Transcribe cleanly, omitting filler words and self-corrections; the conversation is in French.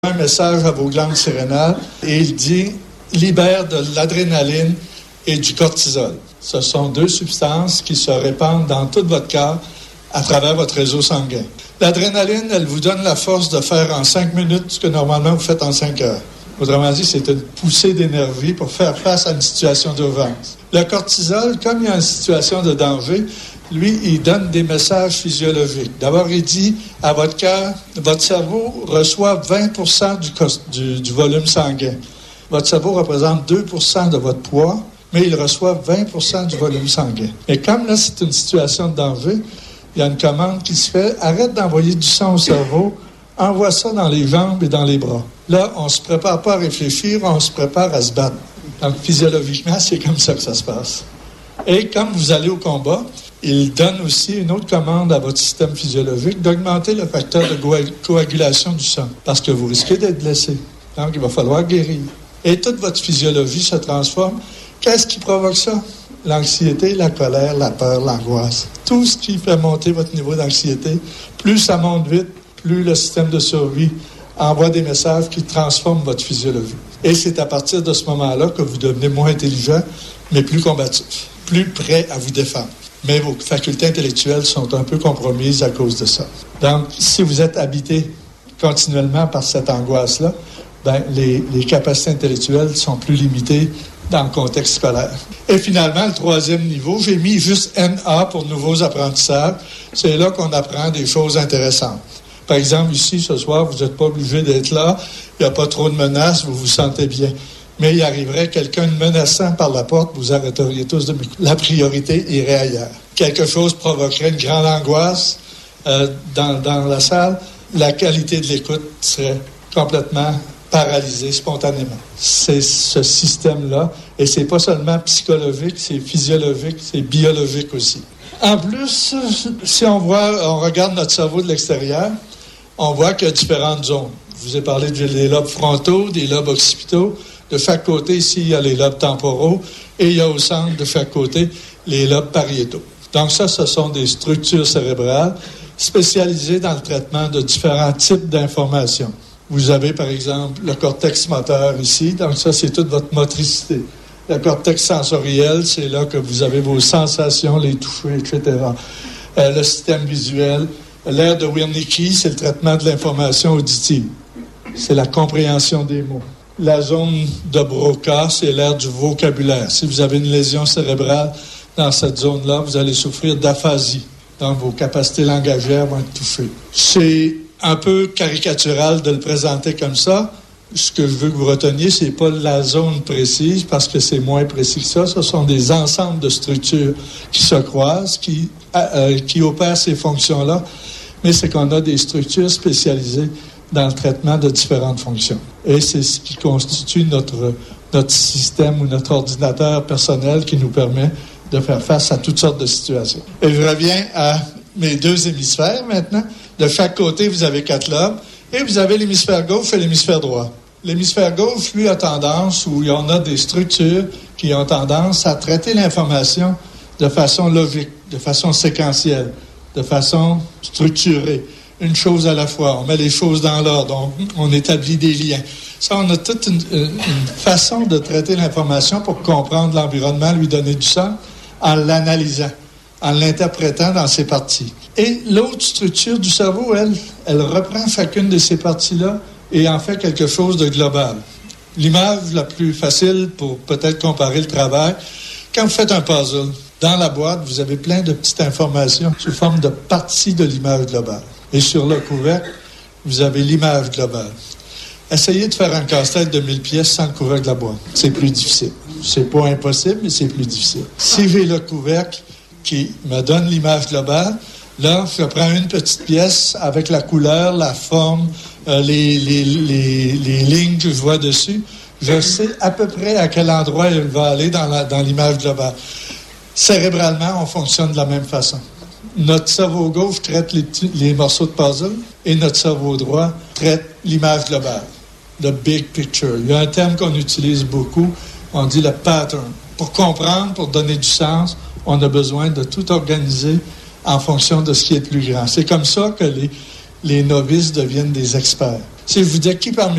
un message à vos glandes surrénales et il dit « libère de l'adrénaline et du cortisol ». Ce sont deux substances qui se répandent dans tout votre corps à travers votre réseau sanguin. L'adrénaline, elle vous donne la force de faire en 5 minutes ce que normalement vous faites en 5 heures. Autrement dit, c'est une poussée d'énergie pour faire face à une situation d'urgence. Le cortisol, comme il y a une situation de danger, lui, il donne des messages physiologiques. D'abord, il dit à votre cœur, votre cerveau reçoit 20% du volume sanguin. Votre cerveau représente 2% de votre poids, mais il reçoit 20% du volume sanguin. Et comme là, c'est une situation de danger, il y a une commande qui se fait, arrête d'envoyer du sang au cerveau, envoie ça dans les jambes et dans les bras. Là, on ne se prépare pas à réfléchir, on se prépare à se battre. Donc, physiologiquement, c'est comme ça que ça se passe. Et comme vous allez au combat, il donne aussi une autre commande à votre système physiologique d'augmenter le facteur de coagulation du sang, parce que vous risquez d'être blessé. Donc, il va falloir guérir. Et toute votre physiologie se transforme. Qu'est-ce qui provoque ça? L'anxiété, la colère, la peur, l'angoisse. Tout ce qui fait monter votre niveau d'anxiété, plus ça monte vite, plus le système de survie envoie des messages qui transforment votre physiologie. Et c'est à partir de ce moment-là que vous devenez moins intelligent, mais plus combatif, plus prêt à vous défendre. Mais vos facultés intellectuelles sont un peu compromises à cause de ça. Donc, si vous êtes habité continuellement par cette angoisse-là, ben, les capacités intellectuelles sont plus limitées dans le contexte scolaire. Et finalement, le troisième niveau, j'ai mis juste NA pour nouveaux apprentissages. C'est là qu'on apprend des choses intéressantes. Par exemple, ici, ce soir, vous n'êtes pas obligé d'être là. Il n'y a pas trop de menaces, vous vous sentez bien. Mais il arriverait quelqu'un de menaçant par la porte, vous arrêteriez tous de m'écouter. La priorité irait ailleurs. Quelque chose provoquerait une grande angoisse dans la salle. La qualité de l'écoute serait complètement paralysée spontanément. C'est ce système-là. Et c'est pas seulement psychologique, c'est physiologique, c'est biologique aussi. En plus, si on regarde notre cerveau de l'extérieur, on voit qu'il y a différentes zones. Je vous ai parlé des lobes frontaux, des lobes occipitaux. De chaque côté, ici, il y a les lobes temporaux et il y a au centre, de chaque côté, les lobes pariétaux. Donc ça, ce sont des structures cérébrales spécialisées dans le traitement de différents types d'informations. Vous avez, par exemple, le cortex moteur ici. Donc ça, c'est toute votre motricité. Le cortex sensoriel, c'est là que vous avez vos sensations, les toucher, etc. Le système visuel. L'aire de Wernicke, c'est le traitement de l'information auditive. C'est la compréhension des mots. La zone de Broca, c'est l'aire du vocabulaire. Si vous avez une lésion cérébrale dans cette zone-là, vous allez souffrir d'aphasie. Donc, vos capacités langagières vont être touchées. C'est un peu caricatural de le présenter comme ça. Ce que je veux que vous reteniez, c'est pas la zone précise, parce que c'est moins précis que ça. Ce sont des ensembles de structures qui se croisent, qui opèrent ces fonctions-là. Mais c'est qu'on a des structures spécialisées dans le traitement de différentes fonctions. Et c'est ce qui constitue notre système ou notre ordinateur personnel qui nous permet de faire face à toutes sortes de situations. Et je reviens à mes deux hémisphères maintenant. De chaque côté, vous avez 4 lobes et vous avez l'hémisphère gauche et l'hémisphère droit. L'hémisphère gauche, lui, a tendance, où il y en a des structures qui ont tendance à traiter l'information de façon logique, de façon séquentielle, de façon structurée. Une chose à la fois. On met les choses dans l'ordre. On établit des liens. Ça, on a toute une façon de traiter l'information pour comprendre l'environnement, lui donner du sens, en l'analysant, en l'interprétant dans ses parties. Et l'autre structure du cerveau, elle reprend chacune de ces parties-là et en fait quelque chose de global. L'image la plus facile pour peut-être comparer le travail, quand vous faites un puzzle, dans la boîte, vous avez plein de petites informations sous forme de parties de l'image globale. Et sur le couvercle, vous avez l'image globale. Essayez de faire un casse-tête de 1000 pièces sans le couvercle de la boîte. C'est plus difficile. C'est pas impossible, mais c'est plus difficile. Si j'ai le couvercle qui me donne l'image globale, là, je prends une petite pièce avec la couleur, la forme, les lignes que je vois dessus. Je sais à peu près à quel endroit elle va aller dans l'image globale. Cérébralement, on fonctionne de la même façon. Notre cerveau gauche traite les morceaux de puzzle et notre cerveau droit traite l'image globale, le big picture. Il y a un terme qu'on utilise beaucoup, on dit le pattern. Pour comprendre, pour donner du sens, on a besoin de tout organiser en fonction de ce qui est plus grand. C'est comme ça que les novices deviennent des experts. Si je vous dis qui parmi